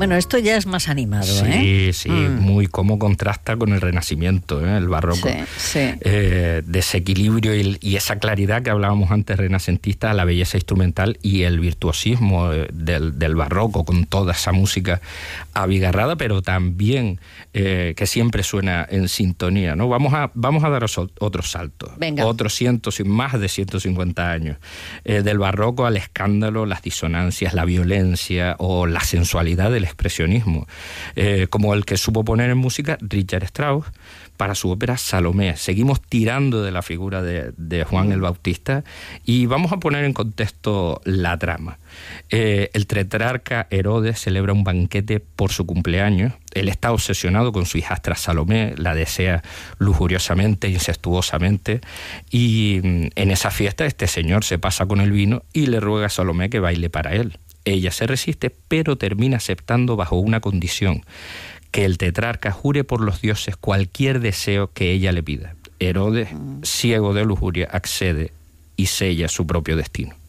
Bueno, esto ya es más animado, Sí, sí, muy cómo contrasta con el Renacimiento, el barroco. Sí. De ese equilibrio y esa claridad que hablábamos antes renacentista, la belleza instrumental y el virtuosismo del barroco, con toda esa música abigarrada, pero también que siempre suena en sintonía, ¿no? Vamos a dar otros saltos. Venga. Otros más de 150 años. Del barroco al escándalo, las disonancias, la violencia o la sensualidad del expresionismo, como el que supo poner en música Richard Strauss para su ópera Salomé. Seguimos tirando de la figura de Juan el Bautista y vamos a poner en contexto la trama. El tetrarca Herodes celebra un banquete por su cumpleaños. Él está obsesionado con su hijastra Salomé, la desea lujuriosamente, incestuosamente, y en esa fiesta este señor se pasa con el vino y le ruega a Salomé que baile para él. Ella se resiste, pero termina aceptando bajo una condición: que el tetrarca jure por los dioses cualquier deseo que ella le pida. Herodes, ciego de lujuria, accede y sella su propio destino.